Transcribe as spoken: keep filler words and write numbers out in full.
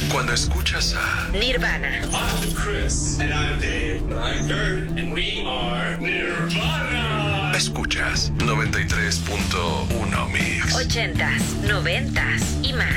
Cuando escuchas a Nirvana. I'm Chris. And I'm Dave. I'm Kurt. And we are Nirvana. Escuchas noventa y tres punto uno Mix. Ochentas, noventas y más.